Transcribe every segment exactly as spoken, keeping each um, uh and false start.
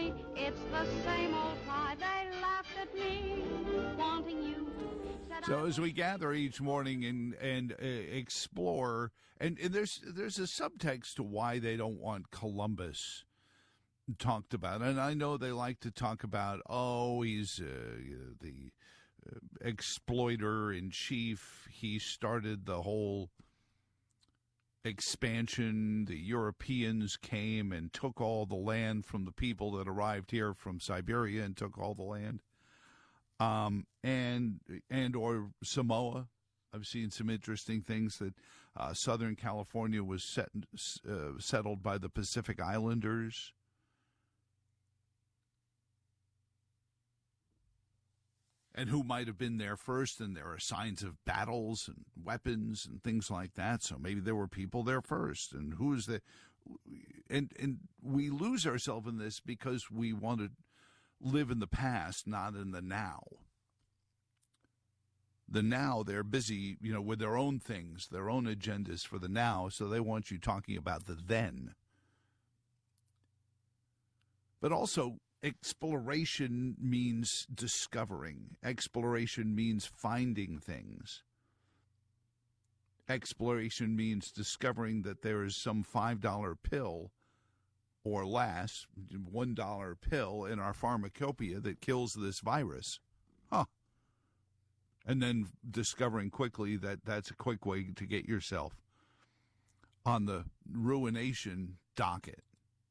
me. It's the same old cry. They laughed at me, wanting you. So as we gather each morning and and uh, explore, and, and there's there's a subtext to why they don't want Columbus talked about, and I know they like to talk about, oh, he's uh, the uh, exploiter in chief. He started the whole expansion. The Europeans came and took all the land from the people that arrived here from Siberia and took all the land. Um, and and or Samoa. I've seen some interesting things that uh, Southern California was set, uh, settled by the Pacific Islanders. And who might have been there first, and there are signs of battles and weapons and things like that. So maybe there were people there first. And who is the and and we lose ourselves in this because we want to live in the past, not in the now. The now, they're busy, you know, with their own things, their own agendas for the now, so they want you talking about the then. But also, exploration means discovering. Exploration means finding things. Exploration means discovering that there is some five dollar pill or less, one dollar pill in our pharmacopoeia that kills this virus. Huh. And then discovering quickly that that's a quick way to get yourself on the ruination docket.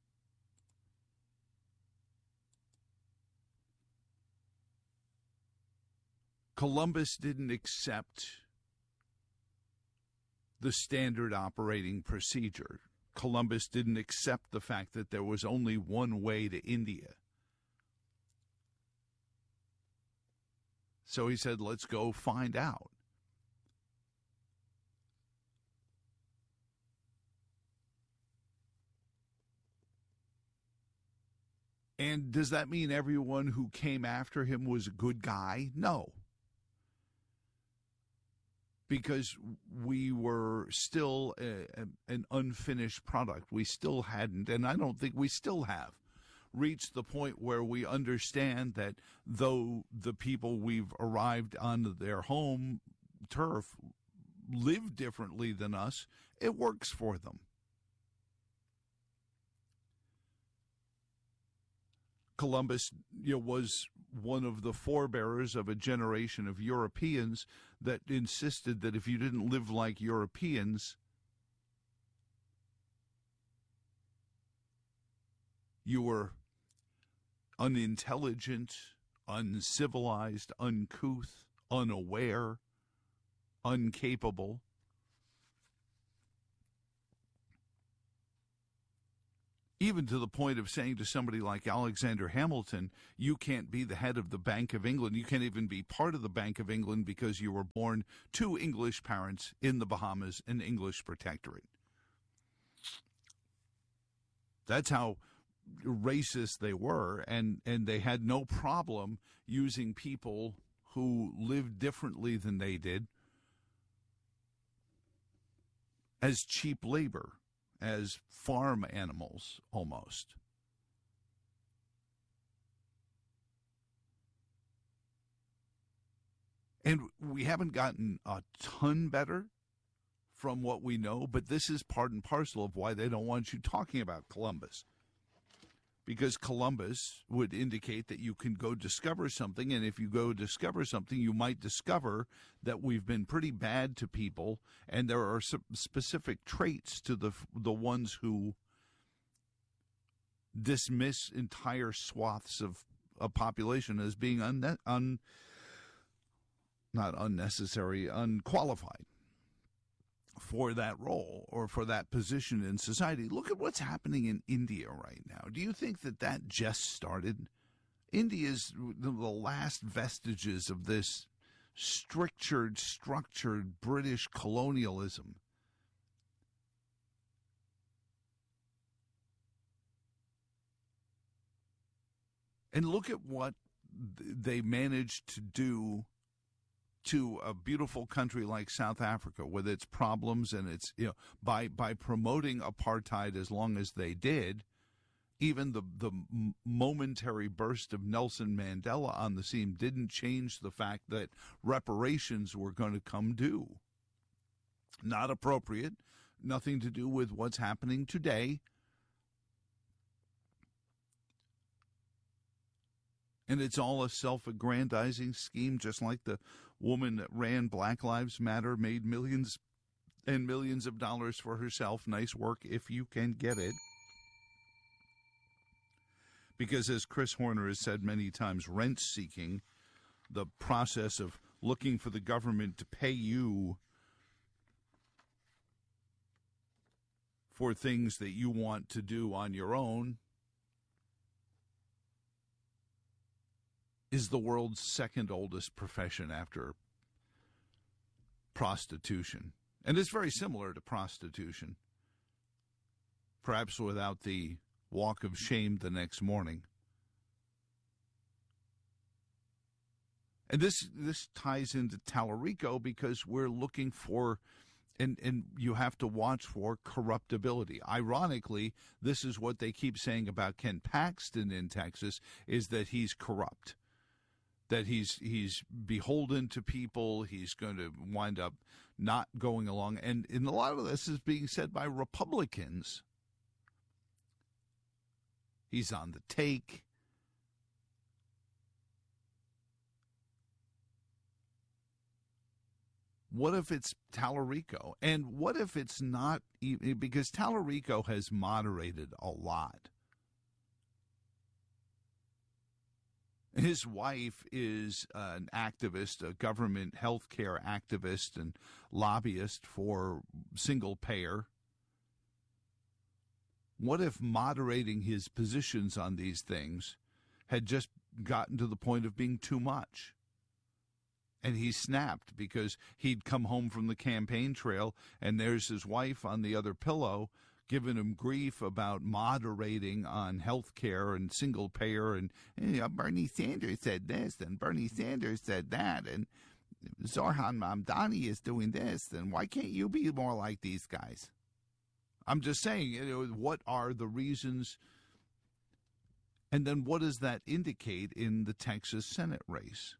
Columbus didn't accept the standard operating procedure. Columbus didn't accept the fact that there was only one way to India. So he said, let's go find out. And does that mean everyone who came after him was a good guy? No. Because we were still a, a, an unfinished product. We still hadn't, and I don't think we still have, reached the point where we understand that though the people we've arrived on their home turf live differently than us, it works for them. Columbus, you know, was one of the forebearers of a generation of Europeans that insisted that if you didn't live like Europeans, you were unintelligent, uncivilized, uncouth, unaware, incapable. Even to the point of saying to somebody like Alexander Hamilton, you can't be the head of the Bank of England. You can't even be part of the Bank of England because you were born to English parents in the Bahamas, an English protectorate. That's how racist they were, and, and they had no problem using people who lived differently than they did as cheap labor, as farm animals, almost. And we haven't gotten a ton better from what we know, but this is part and parcel of why they don't want you talking about Columbus. Because Columbus would indicate that you can go discover something, and if you go discover something, you might discover that we've been pretty bad to people, and there are some specific traits to the the ones who dismiss entire swaths of a population as being unne- un, not unnecessary, unqualified for that role or for that position in society. Look at what's happening in India right now. Do you think that that just started? India is the last vestiges of this strictured, structured British colonialism. And look at what they managed to do to a beautiful country like South Africa with its problems and its, you know, by, by promoting apartheid as long as they did, Even the, the momentary burst of Nelson Mandela on the scene didn't change the fact that reparations were going to come due. Not appropriate, nothing to do with what's happening today. And it's all a self-aggrandizing scheme, just like the woman that ran Black Lives Matter, made millions and millions of dollars for herself. Nice work if you can get it. Because as Chris Horner has said many times, rent-seeking, the process of looking for the government to pay you for things that you want to do on your own, is the world's second oldest profession after prostitution. And it's very similar to prostitution, perhaps without the walk of shame the next morning. And this this ties into Tallarico because we're looking for, and, and you have to watch for corruptibility. Ironically, this is what they keep saying about Ken Paxton in Texas, is that he's corrupt, that he's he's beholden to people, he's going to wind up not going along. And, and a lot of this is being said by Republicans. He's on the take. What if it's Tallarico? And what if it's not, because Tallarico has moderated a lot. His wife is an activist, a government healthcare activist and lobbyist for single payer. What if moderating his positions on these things had just gotten to the point of being too much? And he snapped because he'd come home from the campaign trail and there's his wife on the other pillow giving him grief about moderating on health care and single payer. And you know, Bernie Sanders said this and Bernie Sanders said that. And Zohran Mamdani is doing this. And why can't you be more like these guys? I'm just saying, you know, what are the reasons? And then what does that indicate in the Texas Senate race?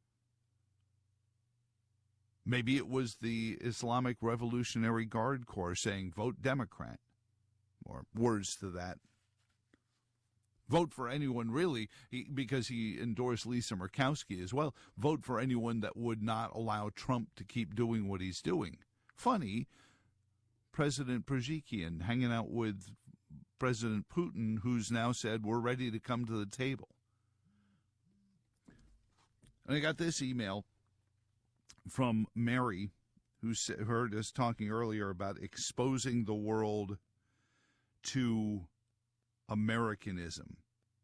Maybe it was the Islamic Revolutionary Guard Corps saying, vote Democrat, or words to that. Vote for anyone, really, he, because he endorsed Lisa Murkowski as well. Vote for anyone that would not allow Trump to keep doing what he's doing. Funny, President Przhikyan hanging out with President Putin, who's now said, we're ready to come to the table. And I got this email from Mary, who heard us talking earlier about exposing the world to Americanism.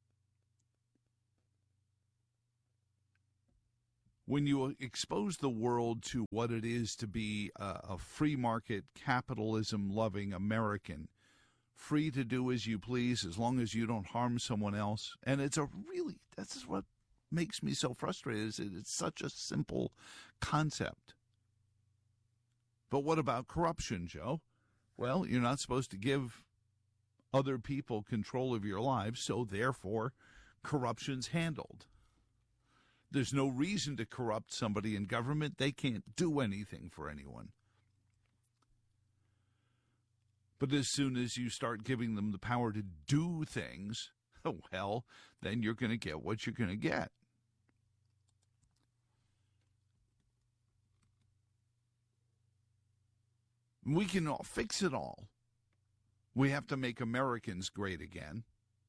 When you expose the world to what it is to be a, a free market, capitalism-loving American, free to do as you please as long as you don't harm someone else, and it's a really, that's what makes me so frustrated, is it's such a simple concept. But what about corruption, Joe? Well, you're not supposed to give other people control of your lives, so therefore corruption's handled. There's no reason to corrupt somebody in government. They can't do anything for anyone. But as soon as you start giving them the power to do things, well, then you're going to get what you're going to get. We can all fix it all. We have to make Americans great again,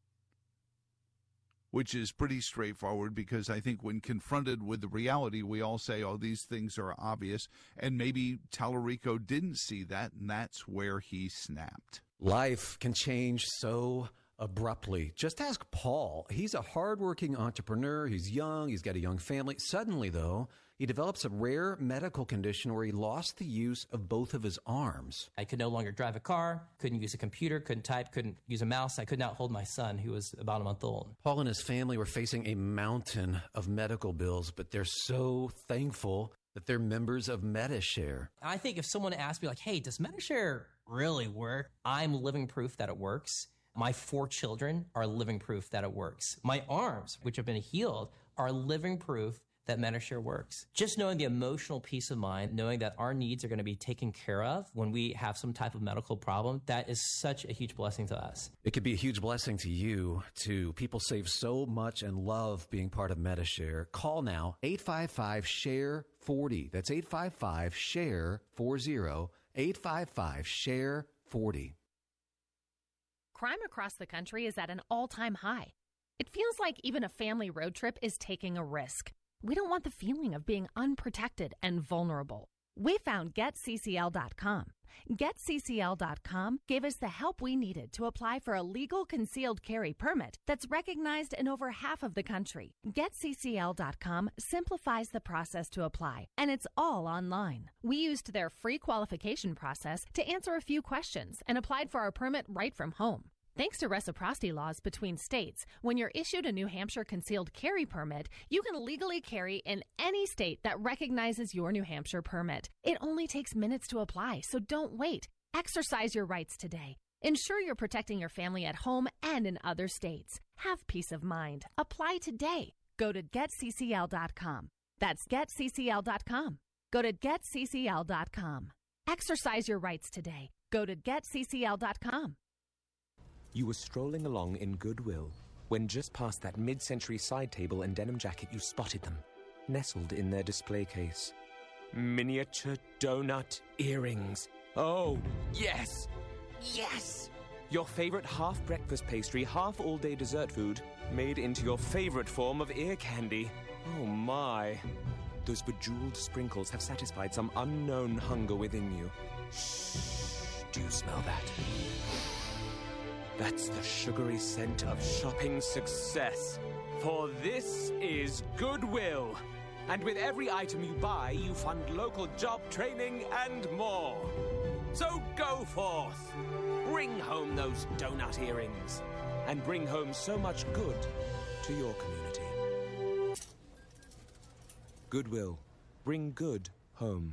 which is pretty straightforward because I think when confronted with the reality, we all say, oh, these things are obvious. And maybe Tallarico didn't see that, and that's where he snapped. Life can change so abruptly. Just ask Paul. He's a hardworking entrepreneur. He's young. He's got a young family. Suddenly, though, he develops a rare medical condition where he lost the use of both of his arms. I could no longer drive a car, couldn't use a computer, couldn't type, couldn't use a mouse. I could not hold my son, who was about a month old. Paul and his family were facing a mountain of medical bills, but they're so thankful that they're members of Medi-Share. I think if someone asked me, like, hey, does Medi-Share really work? I'm living proof that it works. My four children are living proof that it works. My arms, which have been healed, are living proof that Medi-Share works. Just knowing the emotional peace of mind, knowing that our needs are going to be taken care of when we have some type of medical problem, that is such a huge blessing to us. It could be a huge blessing to you, too. People save so much and love being part of Medi-Share. Call now, eight five five, S H A R E forty. That's eight five five, S H A R E forty, eight five five, S H A R E forty. Crime across the country is at an all-time high. It feels like even a family road trip is taking a risk. We don't want the feeling of being unprotected and vulnerable. We found Get C C L dot com. Get C C L dot com gave us the help we needed to apply for a legal concealed carry permit that's recognized in over half of the country. Get C C L dot com simplifies the process to apply, and it's all online. We used their free qualification process to answer a few questions and applied for our permit right from home. Thanks to reciprocity laws between states, when you're issued a New Hampshire concealed carry permit, you can legally carry in any state that recognizes your New Hampshire permit. It only takes minutes to apply, so don't wait. Exercise your rights today. Ensure you're protecting your family at home and in other states. Have peace of mind. Apply today. Go to Get C C L dot com. That's Get C C L dot com. Go to Get C C L dot com. Exercise your rights today. Go to Get C C L dot com. You were strolling along in Goodwill when just past that mid-century side table and denim jacket you spotted them, nestled in their display case. Miniature donut earrings. Oh, yes! Yes! Your favorite half-breakfast pastry, half-all-day dessert food, made into your favorite form of ear candy. Oh, my. Those bejeweled sprinkles have satisfied some unknown hunger within you. Shh. Do you smell that? That's the sugary scent of shopping success. For this is Goodwill. And with every item you buy, you fund local job training and more. So go forth. Bring home those donut earrings. And bring home so much good to your community. Goodwill. Bring good home.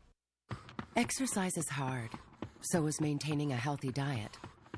Exercise is hard. So is maintaining a healthy diet.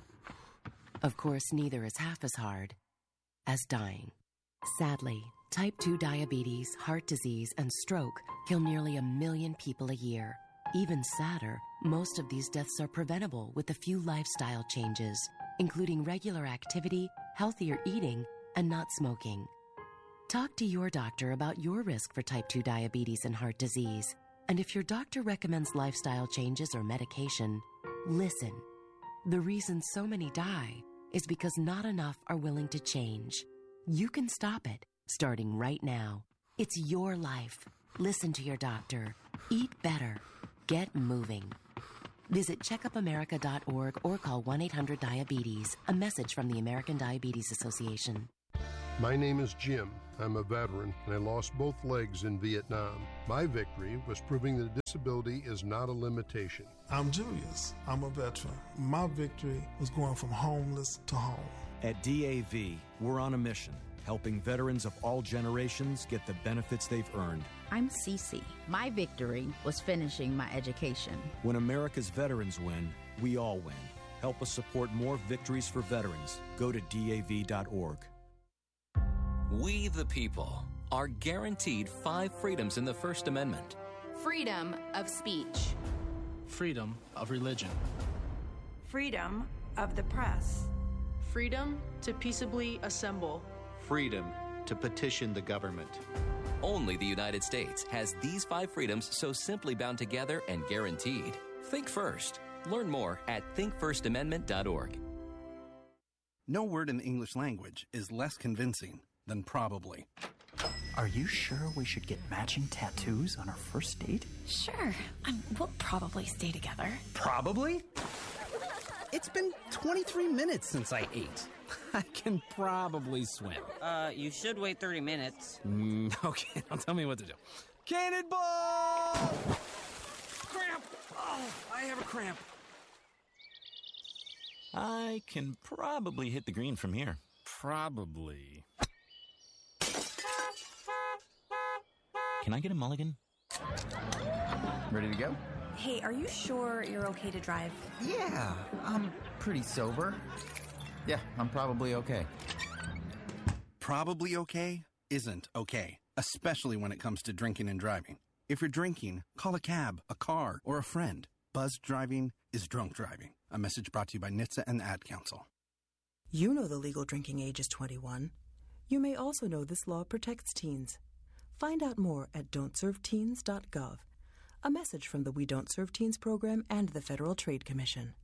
Of course, neither is half as hard as dying. Sadly, type two diabetes, heart disease, and stroke kill nearly a million people a year. Even sadder, most of these deaths are preventable with a few lifestyle changes, including regular activity, healthier eating, and not smoking. Talk to your doctor about your risk for type two diabetes and heart disease. And if your doctor recommends lifestyle changes or medication, listen. The reason so many die is because not enough are willing to change. You can stop it, starting right now. It's your life. Listen to your doctor. Eat better. Get moving. Visit checkup america dot org or call one eight hundred diabetes. A message from the American Diabetes Association. My name is Jim. I'm a veteran, and I lost both legs in Vietnam. My victory was proving that disability is not a limitation. I'm Julius. I'm a veteran. My victory was going from homeless to home. At D A V, we're on a mission, helping veterans of all generations get the benefits they've earned. I'm Cece. My victory was finishing my education. When America's veterans win, we all win. Help us support more victories for veterans. Go to D A V dot org. We, the people, are guaranteed five freedoms in the First Amendment. Freedom of speech. Freedom of religion. Freedom of the press. Freedom to peaceably assemble. Freedom to petition the government. Only the United States has these five freedoms so simply bound together and guaranteed. Think first. Learn more at think first amendment dot org. No word in the English language is less convincing than probably. Are you sure we should get matching tattoos on our first date? Sure. Um, we'll probably stay together. Probably? It's been twenty-three minutes since I ate. I can probably swim. Uh, you should wait thirty minutes. Mm, okay, now tell me what to do. Cannonball! Cramp! Oh, I have a cramp. I can probably hit the green from here. Probably. Can I get a mulligan? Ready to go? Hey, are you sure you're okay to drive? Yeah, I'm pretty sober. Yeah, I'm probably okay. Probably okay isn't okay, especially when it comes to drinking and driving. If you're drinking, call a cab, a car, or a friend. Buzzed driving is drunk driving. A message brought to you by N H T S A and the Ad Council. You know the legal drinking age is twenty-one. You may also know this law protects teens. Find out more at don't serve teens dot gov. A message from the We Don't Serve Teens program and the Federal Trade Commission.